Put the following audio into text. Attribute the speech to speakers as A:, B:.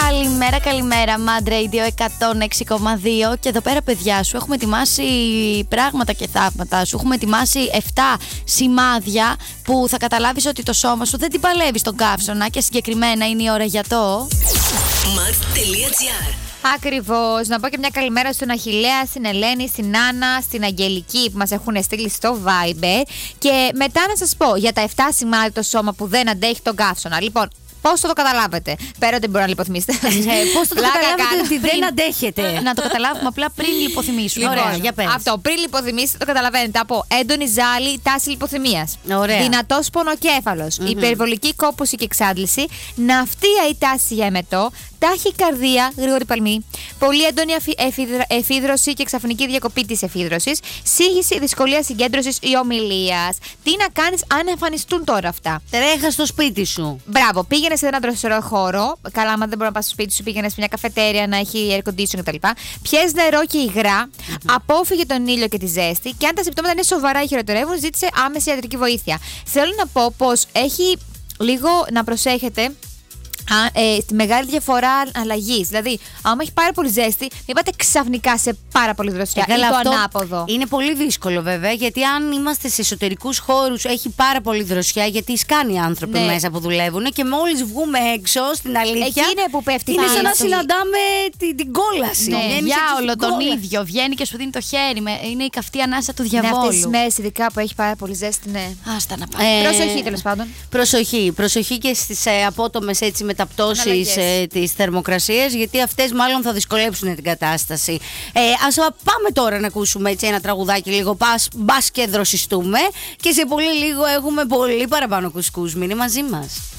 A: Καλημέρα, Mad Radio 106,2. Και εδώ πέρα, παιδιά, σου έχουμε ετοιμάσει πράγματα και θαύματα. Σου έχουμε ετοιμάσει 7 σημάδια που θα καταλάβεις ότι το σώμα σου δεν την παλεύει στον καύσωνα. Και συγκεκριμένα είναι η ώρα για το
B: Mad.gr.
C: Ακριβώς. Να πω και μια καλημέρα στον Αχιλλέα, στην Ελένη, στην Άννα, στην Αγγελική που μας έχουν στείλει στο Viber. Και μετά να σας πω για τα 7 σημάδια το σώμα που δεν αντέχει τον καύσωνα. Λοιπόν, πώς θα το καταλάβετε, πέρα ότι μπορεί να λιποθυμίσετε.
A: Πώς θα το καταλάβετε
D: ότι δεν αντέχετε.
A: Να το καταλάβουμε απλά πριν λιποθυμίσουμε.
C: Λοιπόν,
A: Ωραία, για πες.
C: αυτό πριν λιποθυμίσετε το καταλαβαίνετε από έντονη ζάλη, τάση λιποθυμίας. Δυνατός πονοκέφαλος, υπερβολική κόπωση και εξάντληση, ναυτία ή τάση για εμετό, τάχη καρδία, γρήγορη παλμή, πολύ έντονη εφίδρωση και ξαφνική διακοπή της εφίδρωσης, σύγχυση, δυσκολία συγκέντρωσης ή ομιλίας. Τι να κάνεις αν εμφανιστούν τώρα αυτά?
D: Τρέχα στο σπίτι σου.
C: Μπράβο, πήγαινε σε ένα δροσερό χώρο. Καλά, άμα δεν μπορεί να πας στο σπίτι σου, πήγαινε σε μια καφετέρια να έχει air condition κτλ. Πιες νερό και υγρά, απόφυγε τον ήλιο και τη ζέστη και αν τα συμπτώματα είναι σοβαρά ή χειροτερεύουν, ζήτησε άμεση ιατρική βοήθεια. Θέλω να πω πως έχει λίγο να προσέχετε στη μεγάλη διαφορά αλλαγής. Δηλαδή, άμα έχει πάρα πολύ ζέστη, μην πάτε ξαφνικά σε πάρα πολύ δροσιά ή το ανάποδο.
D: Είναι πολύ δύσκολο βέβαια, γιατί αν είμαστε σε εσωτερικούς χώρους, έχει πάρα πολύ δροσιά, γιατί σκάνει οι άνθρωποι μέσα που δουλεύουν και μόλις βγούμε έξω, στην αλήθεια.
C: Εκεί είναι που πέφτει.
D: Είναι σαν να συναντάμε την κόλαση.
A: Ναι, για όλο τον ίδιο. Βγαίνει και σου δίνει το χέρι. Είναι η καυτή ανάσα του διαβόλου.
C: Αυτές τις μέρες, ειδικά που έχει πάρα πολύ ζέστη, ναι.
A: Άστα να πάμε.
C: Προσοχή, τέλος πάντων.
D: Προσοχή και στις απότομες μεταπτώσεις της θερμοκρασίας, γιατί αυτές μάλλον θα δυσκολέψουν την κατάσταση. Ας πάμε τώρα να ακούσουμε έτσι ένα τραγουδάκι λίγο, μπας και δροσιστούμε, και σε πολύ λίγο έχουμε πολύ παραπάνω κουσκούς. Μείνε μαζί μας.